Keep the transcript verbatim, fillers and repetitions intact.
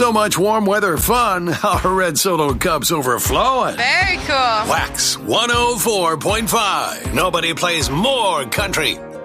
So much warm weather fun, our red Solo cup's overflowing. Very cool. Wax one oh four point five. Nobody plays more country.